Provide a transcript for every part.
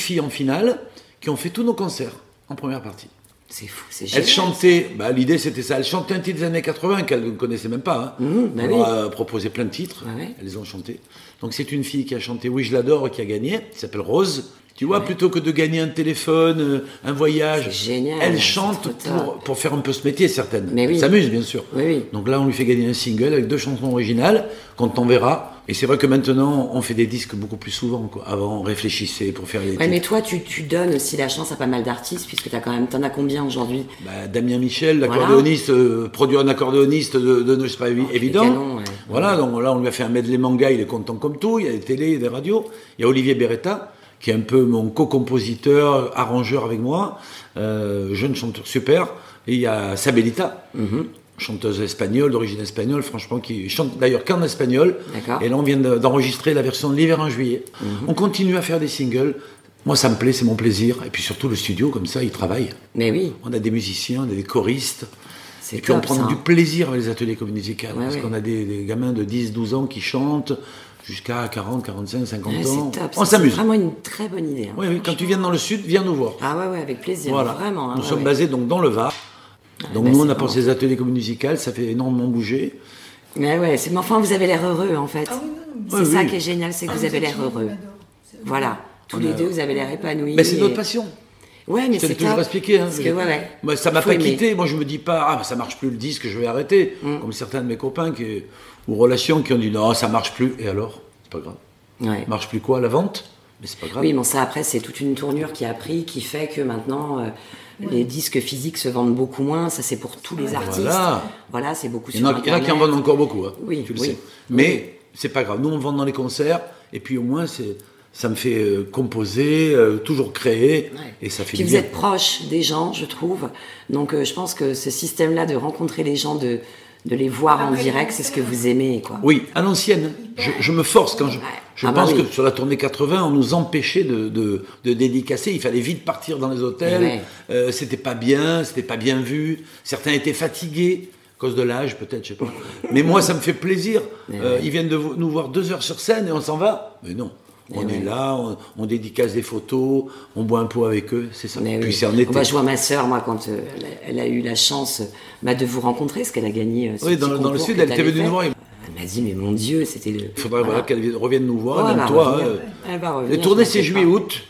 filles en finale qui ont fait tous nos concerts en première partie. C'est fou, c'est génial. Elle chantait, l'idée c'était ça, elle chantait un titre des années 80 qu'elle ne connaissait même pas. On leur a proposé plein de titres, elles les ont chantés. Donc c'est une fille qui a chanté Oui, je l'adore, qui a gagné, qui s'appelle Rose. Tu vois, plutôt que de gagner un téléphone, un voyage, c'est génial, elle chante pour faire un peu ce métier, certaines. Elle s'amuse, bien sûr. Oui. Donc là, on lui fait gagner un single avec 2 chansons originales, qu'on t'enverra. Et c'est vrai que maintenant, on fait des disques beaucoup plus souvent, quoi. Avant, on réfléchissait pour faire les titres. Mais toi, tu donnes aussi la chance à pas mal d'artistes, puisque t'en as combien aujourd'hui? Damien Michel, l'accordéoniste, produire un accordéoniste de c'est pas évident. Canon, voilà, donc là, on lui a fait un medley manga, il est content comme tout. Il y a des télés, il y a des radios. Il y a Olivier Beretta, qui est un peu mon co-compositeur, arrangeur avec moi, jeune chanteur super. Et il y a Sabelita, chanteuse espagnole, d'origine espagnole, franchement, qui chante d'ailleurs qu'en espagnol. D'accord. Et là, on vient d'enregistrer la version de l'hiver en juillet. On continue à faire des singles. Moi, ça me plaît, c'est mon plaisir. Et puis surtout, le studio, comme ça, il travaille. Mais oui. On a des musiciens, on a des choristes. Et puis top, on prend du plaisir avec les ateliers musicaux. Parce qu'on a des gamins de 10, 12 ans qui chantent jusqu'à 40, 45, 50 ans. C'est top. On s'amuse. C'est vraiment une très bonne idée. Oui, quand tu viens dans le sud, viens nous voir. Ah ouais, avec plaisir. Voilà. Vraiment. Nous sommes basés donc dans le Var. Donc nous, on a pensé ces ateliers musicaux, ça fait énormément bouger. Mais ouais, mais enfin, vous avez l'air heureux en fait. Ah oui, c'est ça qui est génial, c'est que vous avez l'air heureux. Voilà, tous les deux, vous avez l'air épanouis. Mais c'est notre passion. Ouais, mais je t'ai toujours expliqué. Moi, ça m'a pas quitté. Moi, je me dis pas, ça marche plus le disque, je vais arrêter. Comme certains de mes copains ou relations qui ont dit non, ça marche plus. Et alors, c'est pas grave. Ouais. Marche plus quoi, la vente? Mais c'est pas grave. Oui, mais ça après, c'est toute une tournure qui a pris, qui fait que maintenant les disques physiques se vendent beaucoup moins. Ça, c'est pour tous les artistes. Voilà, c'est beaucoup sur Internet. Il y en a qui en vendent encore beaucoup. Oui, tu le sais. Mais c'est pas grave. Nous, on vend dans les concerts. Et puis au moins, ça me fait composer, toujours créer, et ça fait puis du vous bien. Êtes proche des gens, je trouve. Donc je pense que ce système-là de rencontrer les gens, de les voir en direct, c'est ce que vous aimez, quoi. Oui, à l'ancienne. Je me force quand je pense que sur la tournée 80, on nous empêchait de dédicacer. Il fallait vite partir dans les hôtels. C'était pas bien vu. Certains étaient fatigués. À cause de l'âge, peut-être, je sais pas. Mais moi, ça me fait plaisir. Ils viennent de nous voir 2 heures sur scène et on s'en va. Mais non. On est là, on dédicace des photos, on boit un pot avec eux, c'est ça. Puis c'est en été. Je vois ma sœur, moi, quand elle a eu la chance de vous rencontrer, parce qu'elle a gagné ce petit dans le sud, elle était venue nous voir. Elle m'a dit, mais mon Dieu, c'était le... Il faudrait qu'elle revienne nous voir, même toi. Elle va revenir. Les tournées, c'est juillet-août,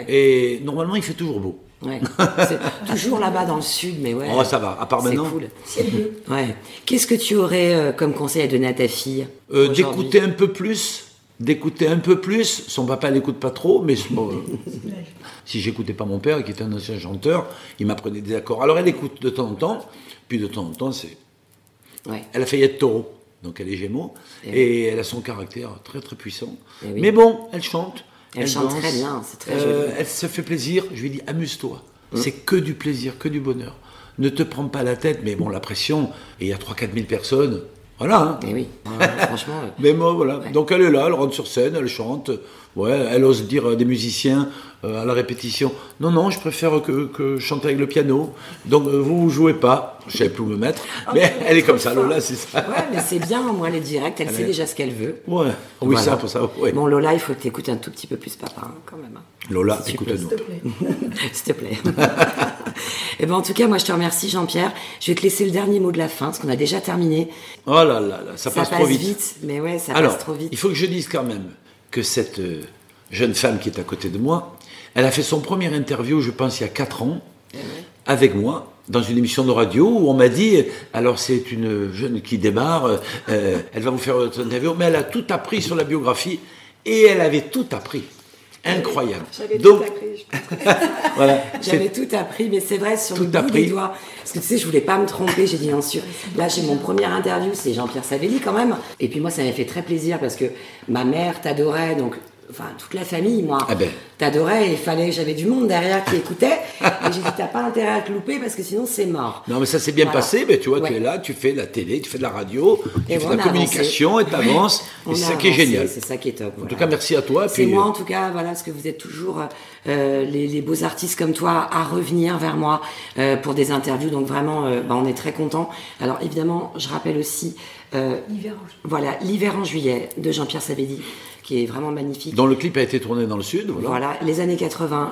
et normalement, il fait toujours beau. Ouais. C'est toujours là-bas dans le sud, mais ouais. Oh, ça va, à part maintenant. C'est cool. Ouais. Qu'est-ce que tu aurais comme conseil à donner à ta fille d'écouter un peu plus. Son papa l'écoute pas trop, mais si j'écoutais pas mon père, qui était un ancien chanteur, il m'apprenait des accords. Alors elle écoute de temps en temps, puis de temps en temps, elle a failli être taureau, donc elle est gémeaux, et elle a son caractère très très puissant. Mais bon, elle chante. Elle chante danse, très bien, c'est très joli. Elle se fait plaisir, je lui dis amuse-toi, c'est que du plaisir, que du bonheur. Ne te prends pas la tête, mais bon, la pression, et il y a 3-4 000 personnes. Voilà. Et oui, franchement. Mais moi, voilà. Ouais. Donc elle est là, elle rentre sur scène, elle chante. Elle ose dire à des musiciens à la répétition, non, je préfère que chanter avec le piano. Donc vous jouez pas. Je savais plus où me mettre. Mais elle est comme ça, Lola, c'est ça. Ouais, mais c'est bien, moi, elle est directe, elle sait déjà ce qu'elle veut. Ouais. Oui, voilà. Ça, pour ça. Ouais. Bon, Lola, il faut que tu écoutes un tout petit peu plus papa, quand même. Lola, écoute-nous. S'il te plaît. Et ben, en tout cas, moi, je te remercie, Jean-Pierre. Je vais te laisser le dernier mot de la fin, parce qu'on a déjà terminé. Oh là là, ça passe trop vite. Mais ouais, ça Alors, passe trop vite. Il faut que je dise quand même que cette jeune femme qui est à côté de moi, elle a fait son première interview, je pense, il y a 4 ans, avec moi, dans une émission de radio, où on m'a dit, alors c'est une jeune qui démarre, elle va vous faire votre interview, mais elle a tout appris sur la biographie, et elle avait tout appris. Incroyable. J'avais tout appris, je pense. Voilà, j'avais tout appris, mais c'est vrai, sur le bout des doigts. Parce que tu sais, je voulais pas me tromper, j'ai dit non sûr. Là, j'ai mon premier interview, c'est Jean-Pierre Savelli quand même. Et puis moi, ça m'a fait très plaisir parce que ma mère t'adorait, donc... Enfin, toute la famille, moi, t'adorais, j'avais du monde derrière qui écoutait, et j'ai dit, t'as pas intérêt à te louper parce que sinon c'est mort. Non, mais ça s'est bien passé, mais tu vois, tu es là, tu fais la télé, tu fais de la radio, tu fais de la communication, et t'avances, et c'est ça qui est génial. C'est ça qui est top. En tout cas, merci à toi. C'est moi, en tout cas, voilà, parce que vous êtes toujours les beaux artistes comme toi à revenir vers moi pour des interviews, donc vraiment, on est très contents. Alors évidemment, je rappelle aussi, l'hiver en juillet de Jean-Pierre Savelli, qui est vraiment magnifique. Dont le clip a été tourné dans le sud. Voilà, les années 80,